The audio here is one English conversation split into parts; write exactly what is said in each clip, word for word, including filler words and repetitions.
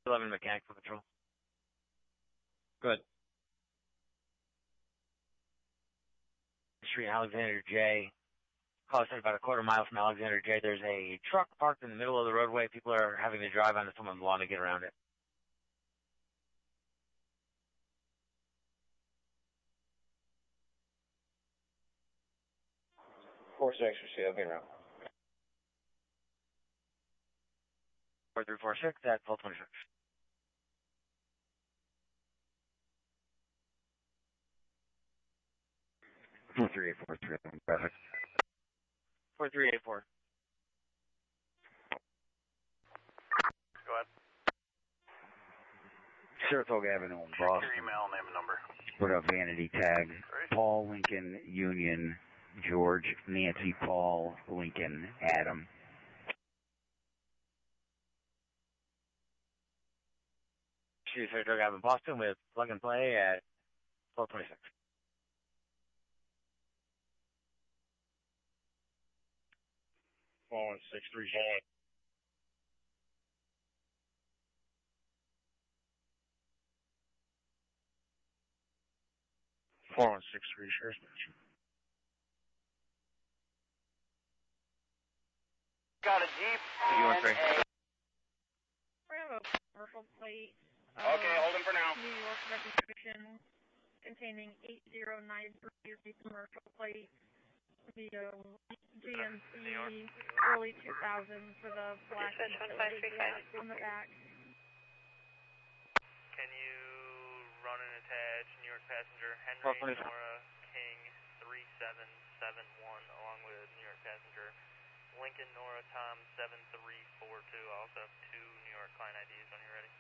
eleven mechanic for patrol. Good. Street Alexander J. Call us about a quarter mile from Alexander J. There's a truck parked in the middle of the roadway. People are having to drive onto someone's lawn to get around it. Four six, see, I'll be around. Four three four six at twelve twenty six. Four three eight four three. Traffic. Four three eight four. Go ahead. Saratoga Avenue, Boston. Your email, name, and number. Put a vanity tag. Great. Paul Lincoln Union George Nancy Paul Lincoln Adam. Street Saratoga Avenue, Boston with plug and play at twelve twenty six. Four one six three four. Four one six three, Sheriff's Station. Got a Jeep. You want three? We have a commercial plate. Uh, okay, hold him for now. New York registration containing eight zero nine three commercial plate. The uh, G M C early two thousand for the black utility glass on the back. Can you run and attach New York passenger Henry Nora King three seven seven one along with New York passenger Lincoln Nora Tom seven three four two. I also have two New York client I Ds when you're ready.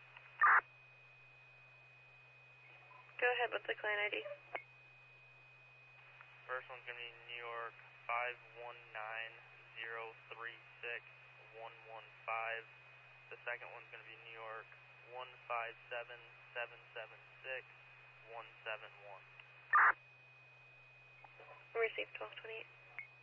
Go ahead with the client I D. First one's going to be New York five one nine zero three six one one five. The second one's going to be New York one five seven seven seven six one seven one. Receive twelve twenty-eight.